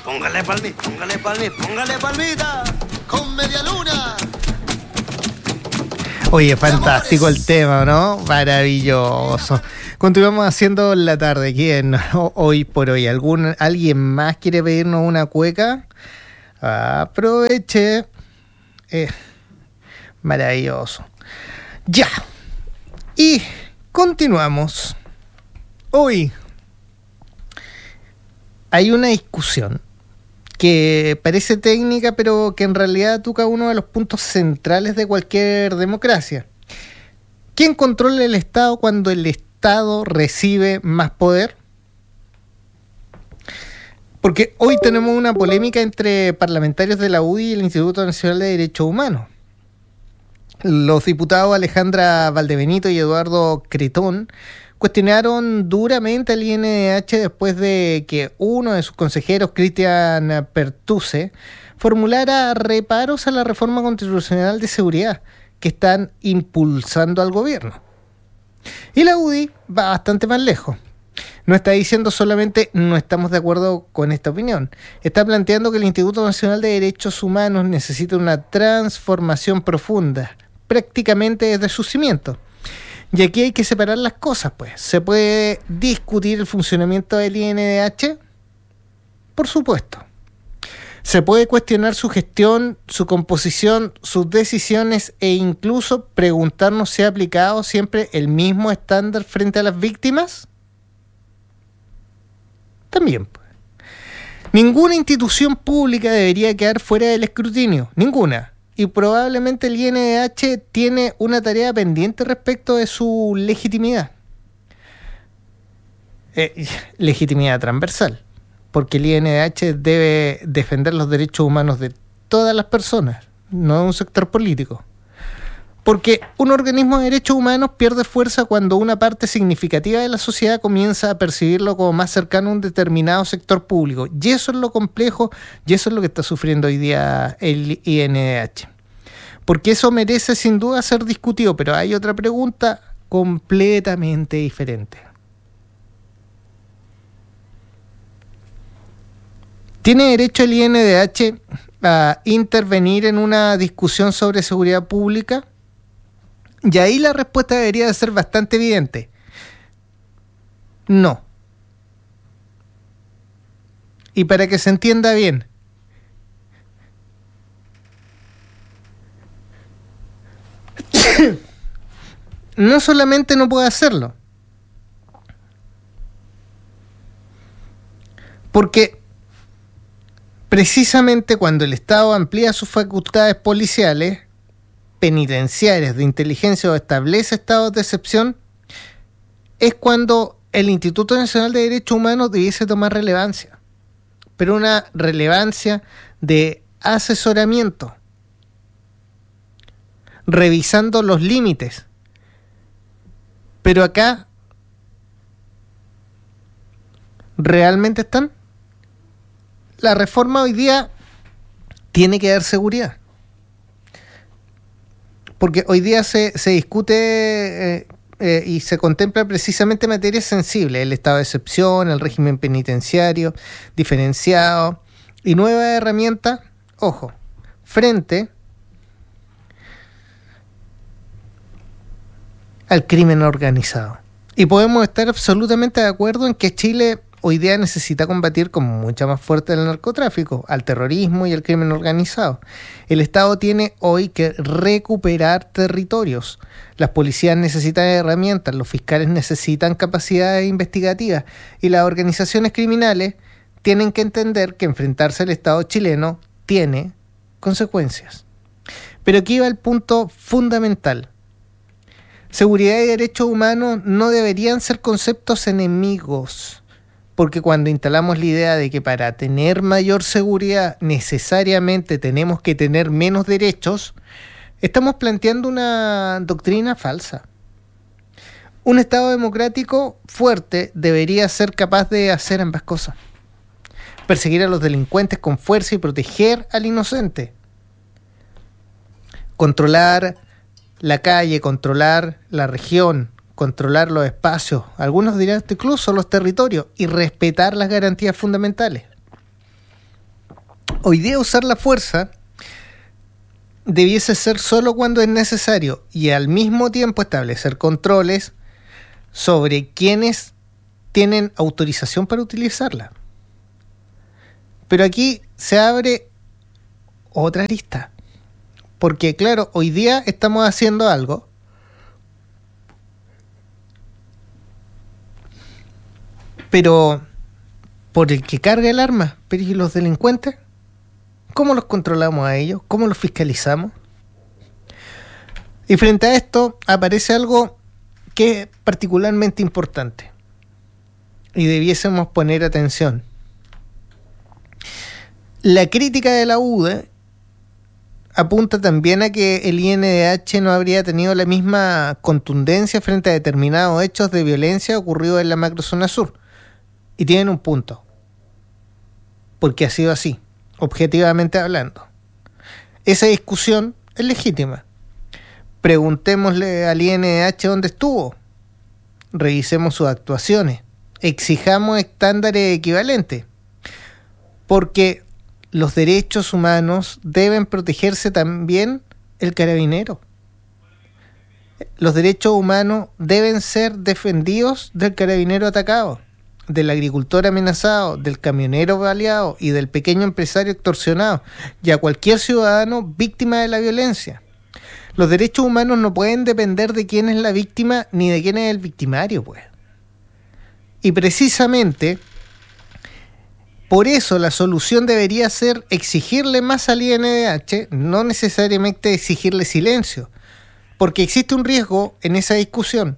Póngale palmita, póngale palmita, con media luna. Oye, fantástico el tema, ¿no? Maravilloso. Continuamos haciendo la tarde. ¿Quién? Hoy por hoy. ¿Alguien más quiere pedirnos una cueca? Aproveche. Maravilloso. Ya. Y continuamos. Hoy hay una discusión que parece técnica, pero que en realidad toca uno de los puntos centrales de cualquier democracia. ¿Quién controla el Estado cuando el Estado recibe más poder? Porque hoy tenemos una polémica entre parlamentarios de la UDI y el Instituto Nacional de Derechos Humanos. Los diputados Alejandra Valdebenito y Eduardo Cretón cuestionaron duramente al INDH después de que uno de sus consejeros, Cristian Pertuce, formulara reparos a la reforma constitucional de seguridad que están impulsando al gobierno. Y la UDI va bastante más lejos. No está diciendo solamente no estamos de acuerdo con esta opinión. Está planteando que el Instituto Nacional de Derechos Humanos necesita una transformación profunda, prácticamente desde sus cimientos. Y aquí hay que separar las cosas, pues. ¿Se puede discutir el funcionamiento del INDH? Por supuesto. Se puede cuestionar su gestión, su composición, sus decisiones e incluso preguntarnos si ha aplicado siempre el mismo estándar frente a las víctimas. También, pues. Ninguna institución pública debería quedar fuera del escrutinio. Ninguna. Y probablemente el INDH tiene una tarea pendiente respecto de su legitimidad. Legitimidad transversal. Porque el INDH debe defender los derechos humanos de todas las personas, no de un sector político. Porque un organismo de derechos humanos pierde fuerza cuando una parte significativa de la sociedad comienza a percibirlo como más cercano a un determinado sector público. Y eso es lo complejo y eso es lo que está sufriendo hoy día el INDH. Porque eso merece sin duda ser discutido, pero hay otra pregunta completamente diferente. ¿Tiene derecho el INDH a intervenir en una discusión sobre seguridad pública? Y ahí la respuesta debería de ser bastante evidente. No. Y para que se entienda bien, no solamente no puede hacerlo, porque precisamente cuando el Estado amplía sus facultades policiales, penitenciarias, de inteligencia o establece estados de excepción, es cuando el Instituto Nacional de Derechos Humanos debiese tomar relevancia, pero una relevancia de asesoramiento, revisando los límites. Pero acá, ¿realmente están? La reforma hoy día tiene que dar seguridad. Porque hoy día se discute y se contempla precisamente materias sensibles, el estado de excepción, el régimen penitenciario diferenciado y nuevas herramientas, ojo, frente al crimen organizado. Y podemos estar absolutamente de acuerdo en que Chile hoy día necesita combatir con mucha más fuerza el narcotráfico, al terrorismo y al crimen organizado. El Estado tiene hoy que recuperar territorios. Las policías necesitan herramientas, los fiscales necesitan capacidades investigativas y las organizaciones criminales tienen que entender que enfrentarse al Estado chileno tiene consecuencias. Pero aquí va el punto fundamental. Seguridad y derechos humanos no deberían ser conceptos enemigos, porque cuando instalamos la idea de que para tener mayor seguridad necesariamente tenemos que tener menos derechos, estamos planteando una doctrina falsa. Un Estado democrático fuerte debería ser capaz de hacer ambas cosas. Perseguir a los delincuentes con fuerza y proteger al inocente. Controlar la calle, controlar la región, controlar los espacios, algunos dirán incluso los territorios, y respetar las garantías fundamentales. Hoy día usar la fuerza debiese ser solo cuando es necesario y al mismo tiempo establecer controles sobre quienes tienen autorización para utilizarla. Pero aquí se abre otra arista, porque claro, hoy día estamos haciendo algo, pero por el que carga el arma. Pero ¿y los delincuentes? ¿Cómo los controlamos a ellos? ¿Cómo los fiscalizamos? Y frente a esto aparece algo que es particularmente importante y debiésemos poner atención. La crítica de la UDE apunta también a que el INDH no habría tenido la misma contundencia frente a determinados hechos de violencia ocurridos en la macrozona sur. Y tienen un punto, porque ha sido así, objetivamente hablando. Esa discusión es legítima. Preguntémosle al INDH dónde estuvo, revisemos sus actuaciones, exijamos estándares equivalentes, porque los derechos humanos deben protegerse también el carabinero. Los derechos humanos deben ser defendidos del carabinero atacado, del agricultor amenazado, del camionero baleado y del pequeño empresario extorsionado, y a cualquier ciudadano víctima de la violencia. Los derechos humanos no pueden depender de quién es la víctima ni de quién es el victimario, pues. Y precisamente por eso la solución debería ser exigirle más al INDH, no necesariamente exigirle silencio, porque existe un riesgo en esa discusión.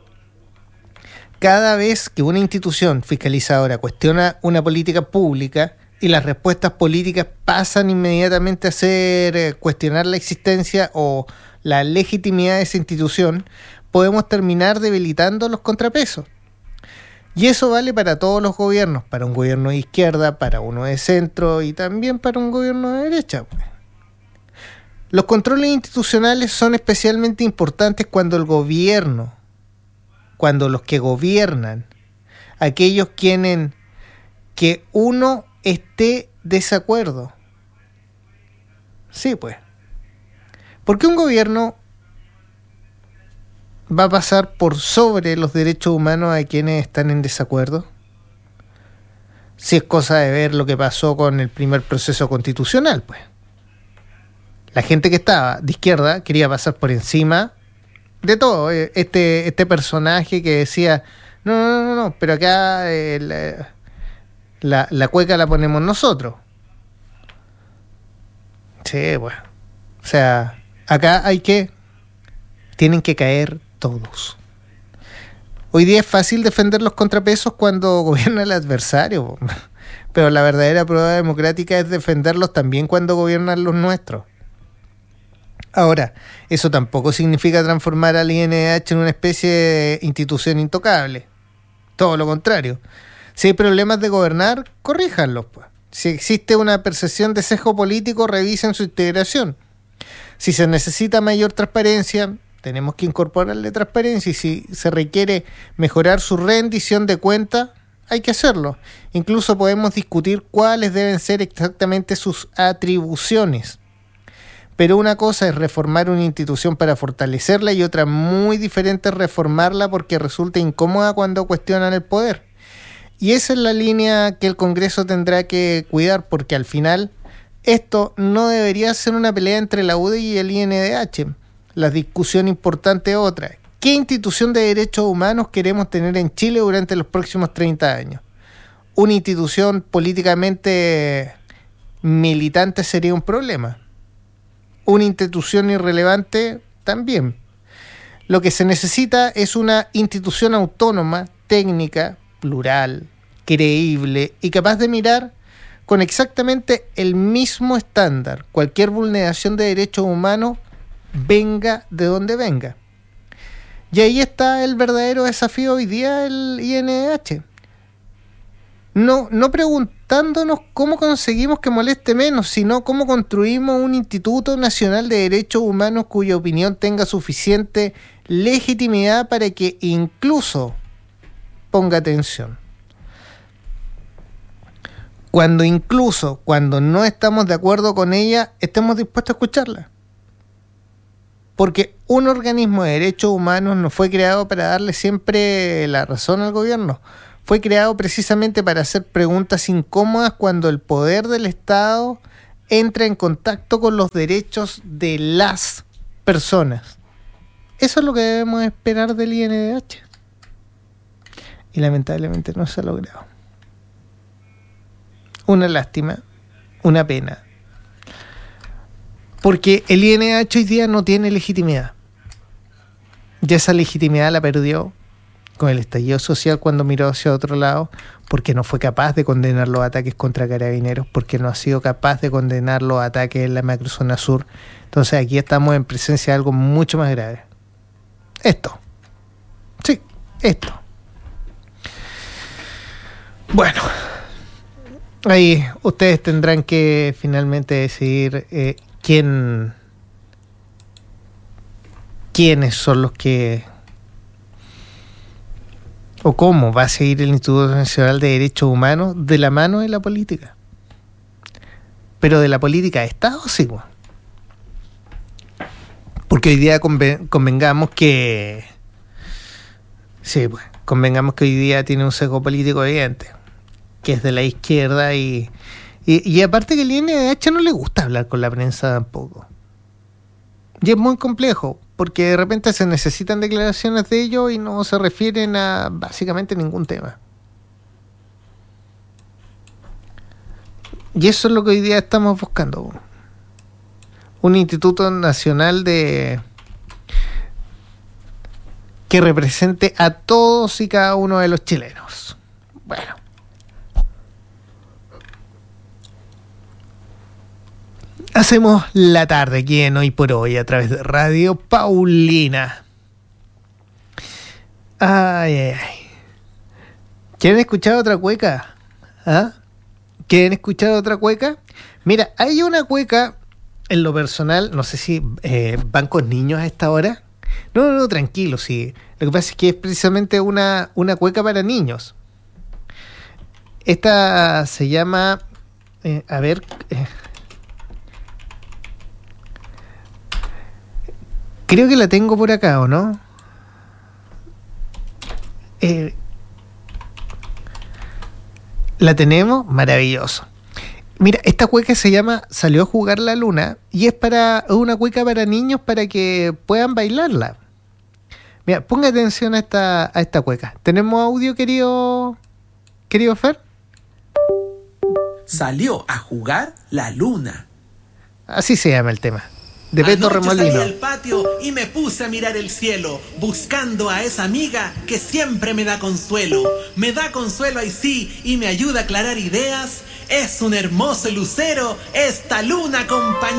Cada vez que una institución fiscalizadora cuestiona una política pública y las respuestas políticas pasan inmediatamente a ser cuestionar la existencia o la legitimidad de esa institución, podemos terminar debilitando los contrapesos. Y eso vale para todos los gobiernos, para un gobierno de izquierda, para uno de centro y también para un gobierno de derecha. Los controles institucionales son especialmente importantes cuando el gobierno, cuando los que gobiernan, aquellos quienes que uno esté desacuerdo. Sí, pues. ¿Por qué un gobierno va a pasar por sobre los derechos humanos a quienes están en desacuerdo? Si es cosa de ver lo que pasó con el primer proceso constitucional, pues. La gente que estaba de izquierda quería pasar por encima de todo. Este personaje que decía, no, pero acá la cueca la ponemos nosotros. Sí, pues. O sea, acá tienen que caer todos. Hoy día es fácil defender los contrapesos cuando gobierna el adversario, pero la verdadera prueba democrática es defenderlos también cuando gobiernan los nuestros. Ahora, eso tampoco significa transformar al INDH en una especie de institución intocable. Todo lo contrario. Si hay problemas de gobernar, corríjanlos, pues. Si existe una percepción de sesgo político, revisen su integración. Si se necesita mayor transparencia, tenemos que incorporarle transparencia, y si se requiere mejorar su rendición de cuentas, hay que hacerlo. Incluso podemos discutir cuáles deben ser exactamente sus atribuciones. Pero una cosa es reformar una institución para fortalecerla y otra muy diferente es reformarla porque resulta incómoda cuando cuestionan el poder. Y esa es la línea que el Congreso tendrá que cuidar, porque al final esto no debería ser una pelea entre la UDI y el INDH. La discusión importante es otra. ¿Qué institución de derechos humanos queremos tener en Chile durante los próximos 30 años? Una institución políticamente militante sería un problema. Una institución irrelevante también. Lo que se necesita es una institución autónoma, técnica, plural, creíble y capaz de mirar con exactamente el mismo estándar cualquier vulneración de derechos humanos, venga de donde venga. Y ahí está el verdadero desafío hoy día del INDH. No preguntándonos cómo conseguimos que moleste menos, sino cómo construimos un Instituto Nacional de Derechos Humanos cuya opinión tenga suficiente legitimidad para que incluso ponga atención. cuando incluso cuando no estamos de acuerdo con ella, estemos dispuestos a escucharla. Porque un organismo de derechos humanos no fue creado para darle siempre la razón al gobierno. Fue creado precisamente para hacer preguntas incómodas cuando el poder del Estado entra en contacto con los derechos de las personas. Eso es lo que debemos esperar del INDH. Y lamentablemente no se ha logrado. Una lástima, una pena. Porque el INDH hoy día no tiene legitimidad. Ya esa legitimidad la perdió con el estallido social cuando miró hacia otro lado, porque no fue capaz de condenar los ataques contra carabineros, porque no ha sido capaz de condenar los ataques en la macrozona sur. Entonces aquí estamos en presencia de algo mucho más grave. Esto. Sí, esto. Bueno, ahí ustedes tendrán que finalmente decidir quiénes son los que o cómo va a seguir el Instituto Nacional de Derechos Humanos de la mano de la política. Pero de la política de Estado, sí. Porque hoy día convengamos que... Sí, pues, convengamos que hoy día tiene un sesgo político evidente, que es de la izquierda y aparte que el INDH no le gusta hablar con la prensa tampoco. Y es muy complejo, porque de repente se necesitan declaraciones de ellos y no se refieren a básicamente ningún tema. Y eso es lo que hoy día estamos buscando. Un Instituto Nacional que represente a todos y cada uno de los chilenos. Bueno. Hacemos la tarde aquí en Hoy por Hoy a través de Radio Paulina. Ay, ay, ay. ¿Quieren escuchar otra cueca? ¿Ah? ¿Quieren escuchar otra cueca? Mira, hay una cueca, en lo personal, no sé si van con niños a esta hora. No, tranquilo, sí. Lo que pasa es que es precisamente una cueca para niños. Esta se llama... creo que la tengo por acá, ¿o no? ¿La tenemos? Maravilloso. Mira, esta cueca se llama Salió a jugar la luna y es una cueca para niños para que puedan bailarla. Mira, ponga atención a esta cueca. ¿Tenemos audio, querido Fer? Salió a jugar la luna. Así se llama el tema. De Beto Remolino. Salí al patio y me puse a mirar el cielo, buscando a esa amiga que siempre me da consuelo. Me da consuelo ahí sí y me ayuda a aclarar ideas. Es un hermoso lucero esta luna compañera.